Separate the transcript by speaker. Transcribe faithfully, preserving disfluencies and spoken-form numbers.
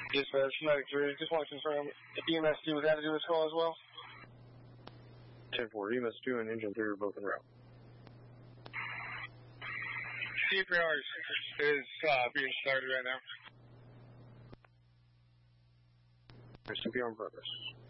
Speaker 1: Dispatch, Schematic three, just want to confirm if E M S two was added to this call as well?
Speaker 2: ten four, E M S two and Engine three are both en route.
Speaker 1: C P R is uh, being started right now.
Speaker 2: C P R in progress.